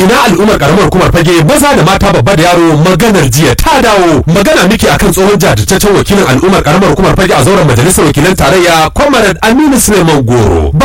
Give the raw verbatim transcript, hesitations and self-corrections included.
ina al'ummar karamar hukumar fage maza da mata babba da yaro maganar jiya ta dawo. Magana miki akan tsohon jajirtaccen wakilin al'ummar karamar hukumar fage a zauren majalisar wakilan tarayya Comrade Aminu Suleiman Goro.